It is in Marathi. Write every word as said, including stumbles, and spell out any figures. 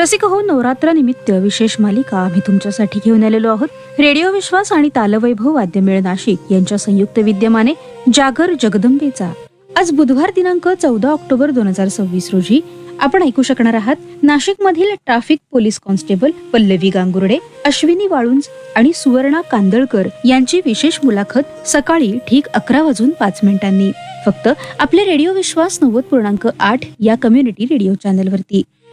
रसिक हो, नवरात्र निमित्त विशेष मालिका आम्ही तुमच्यासाठी घेऊन आलेलो आहोत. रेडिओ विश्वास आणि तालवैभव वाद्यमेळ नाशिक यांच्या संयुक्त विद्यमाने जागर जगदंबेचा. आज बुधवार दिनांक चौदा ऑक्टोबर दोन हजार सव्वीस रोजी आपण ऐकू शकणार आहात नाशिक मधील traffic police constable Pallavi Gangurde, Ashwini Walunj आणि सुवर्णा कांदळकर यांची विशेष मुलाखत सकाळी ठीक अकरा वाजून पाच मिनिटांनी फक्त आपल्या रेडिओ विश्वास नव्वद पूर्णांक आठ या कम्युनिटी रेडिओ चॅनलवरती.